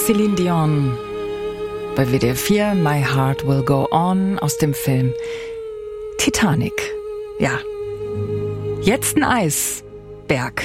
Celine Dion bei WDR 4, My Heart Will Go On aus dem Film Titanic. Ja, jetzt ein Eisberg.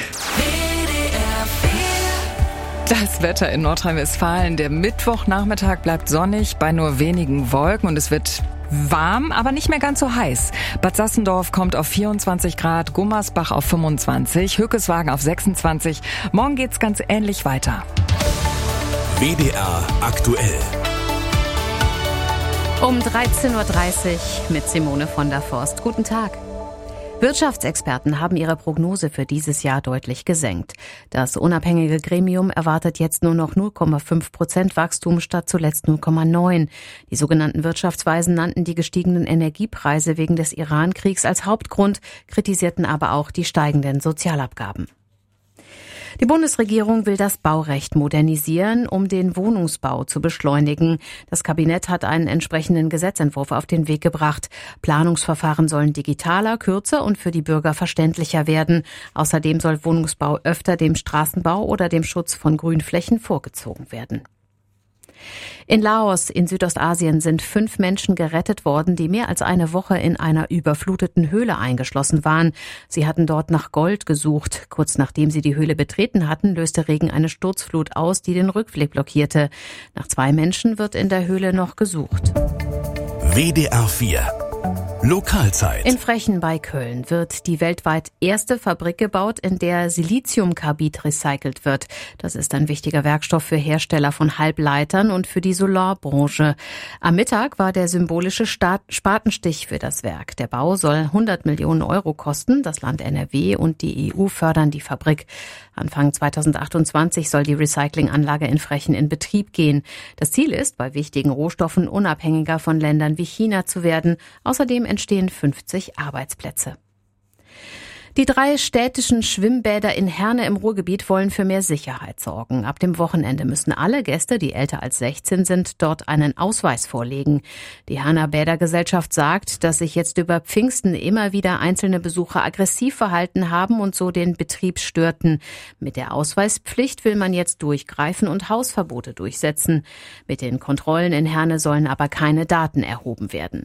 Das Wetter in Nordrhein-Westfalen. Der Mittwochnachmittag bleibt sonnig bei nur wenigen Wolken und es wird warm, aber nicht mehr ganz so heiß. Bad Sassendorf kommt auf 24 Grad, Gummersbach auf 25, Hückeswagen auf 26. Morgen geht's ganz ähnlich weiter. WDR aktuell. Um 13.30 Uhr mit Simone von der Forst. Guten Tag. Wirtschaftsexperten haben ihre Prognose für dieses Jahr deutlich gesenkt. Das unabhängige Gremium erwartet jetzt nur noch 0,5% Wachstum statt zuletzt 0,9%. Die sogenannten Wirtschaftsweisen nannten die gestiegenen Energiepreise wegen des Iran-Kriegs als Hauptgrund, kritisierten aber auch die steigenden Sozialabgaben. Die Bundesregierung will das Baurecht modernisieren, um den Wohnungsbau zu beschleunigen. Das Kabinett hat einen entsprechenden Gesetzentwurf auf den Weg gebracht. Planungsverfahren sollen digitaler, kürzer und für die Bürger verständlicher werden. Außerdem soll Wohnungsbau öfter dem Straßenbau oder dem Schutz von Grünflächen vorgezogen werden. In Laos in Südostasien sind 5 Menschen gerettet worden, die mehr als eine Woche in einer überfluteten Höhle eingeschlossen waren. Sie hatten dort nach Gold gesucht. Kurz nachdem sie die Höhle betreten hatten, löste Regen eine Sturzflut aus, die den Rückweg blockierte. Nach 2 Menschen wird in der Höhle noch gesucht. WDR 4 Lokalzeit. In Frechen bei Köln wird die weltweit erste Fabrik gebaut, in der Siliziumkarbid recycelt wird. Das ist ein wichtiger Werkstoff für Hersteller von Halbleitern und für die Solarbranche. Am Mittag war der symbolische Spatenstich für das Werk. Der Bau soll 100 Millionen Euro kosten. Das Land NRW und die EU fördern die Fabrik. Anfang 2028 soll die Recyclinganlage in Frechen in Betrieb gehen. Das Ziel ist, bei wichtigen Rohstoffen unabhängiger von Ländern wie China zu werden. Außerdem entstehen 50 Arbeitsplätze. Die 3 städtischen Schwimmbäder in Herne im Ruhrgebiet wollen für mehr Sicherheit sorgen. Ab dem Wochenende müssen alle Gäste, die älter als 16 sind, dort einen Ausweis vorlegen. Die Herner Bädergesellschaft sagt, dass sich jetzt über Pfingsten immer wieder einzelne Besucher aggressiv verhalten haben und so den Betrieb störten. Mit der Ausweispflicht will man jetzt durchgreifen und Hausverbote durchsetzen. Mit den Kontrollen in Herne sollen aber keine Daten erhoben werden.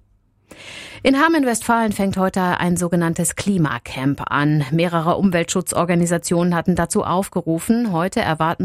In Hamm-in-Westfalen fängt heute ein sogenanntes Klimacamp an. Mehrere Umweltschutzorganisationen hatten dazu aufgerufen. Heute erwarten